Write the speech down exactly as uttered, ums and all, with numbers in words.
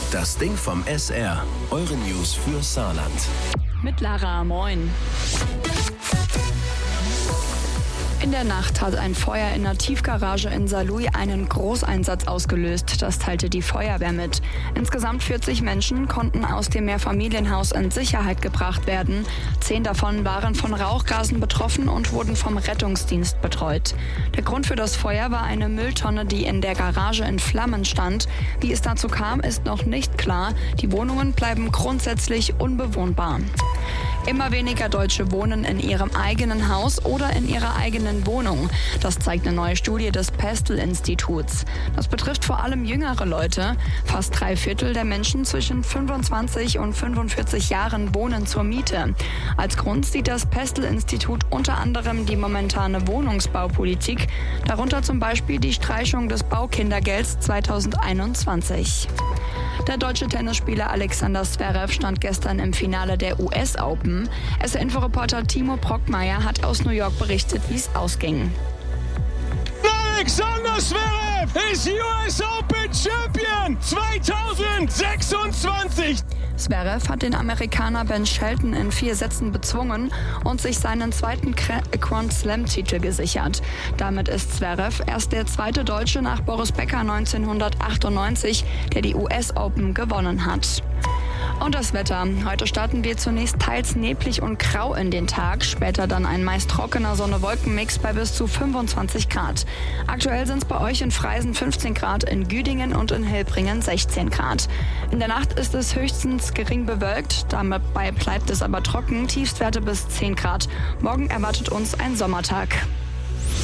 Das Ding vom S R. Eure News für Saarland. Mit Lara, moin. In der Nacht hat ein Feuer in der Tiefgarage in Saarlouis einen Großeinsatz ausgelöst. Das teilte die Feuerwehr mit. Insgesamt vierzig Menschen konnten aus dem Mehrfamilienhaus in Sicherheit gebracht werden. Zehn davon waren von Rauchgasen betroffen und wurden vom Rettungsdienst betreut. Der Grund für das Feuer war eine Mülltonne, die in der Garage in Flammen stand. Wie es dazu kam, ist noch nicht klar. Die Wohnungen bleiben grundsätzlich unbewohnbar. Immer weniger Deutsche wohnen in ihrem eigenen Haus oder in ihrer eigenen Wohnung. Das zeigt eine neue Studie des Pestel-Instituts. Das betrifft vor allem jüngere Leute. Fast drei Viertel der Menschen zwischen fünfundzwanzig und fünfundvierzig Jahren wohnen zur Miete. Als Grund sieht das Pestel-Institut unter anderem die momentane Wohnungsbaupolitik, darunter zum Beispiel die Streichung des Baukindergelds zweitausendeinundzwanzig. Der deutsche Tennisspieler Alexander Zverev stand gestern im Finale der U S Open. S R-Inforeporter Timo Brockmeier hat aus New York berichtet, wie es ausging. Alexander Zverev ist U S Open Champion zweitausendsechsundzwanzig. Zverev hat den Amerikaner Ben Shelton in vier Sätzen bezwungen und sich seinen zweiten Grand Slam-Titel gesichert. Damit ist Zverev erst der zweite Deutsche nach Boris Becker neunzehnhundertachtundneunzig, der die U S Open gewonnen hat. Und das Wetter. Heute starten wir zunächst teils neblig und grau in den Tag, später dann ein meist trockener Sonne-Wolken-Mix bei bis zu fünfundzwanzig Grad. Aktuell sind es bei euch in Freisen fünfzehn Grad, in Güdingen und in Hellbringen sechzehn Grad. In der Nacht ist es höchstens gering bewölkt, dabei bleibt es aber trocken, Tiefstwerte bis zehn Grad. Morgen erwartet uns ein Sommertag.